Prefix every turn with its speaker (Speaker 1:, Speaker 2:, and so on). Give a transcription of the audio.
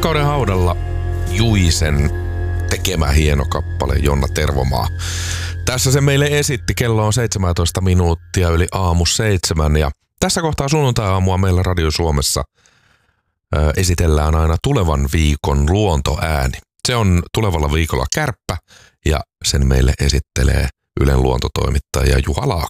Speaker 1: Rakkauden haudalla Juisen tekemä hieno kappale Jonna Tervomaa. Tässä se meille esitti. Kello on 17 minuuttia yli aamu 7 ja tässä kohtaa sunnuntai-aamua meillä Radio Suomessa esitellään aina tulevan viikon luontoääni. Se on tulevalla viikolla Kärppä ja sen meille esittelee Ylen luontotoimittaja Juha Laakso.